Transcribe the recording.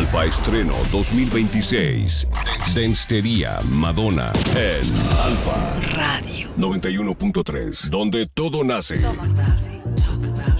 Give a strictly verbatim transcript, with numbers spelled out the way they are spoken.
Alfa Estreno dos mil veintiséis. Denstería Madonna en Alfa Radio noventa y uno punto tres, donde todo nace. Todo nace. Talk about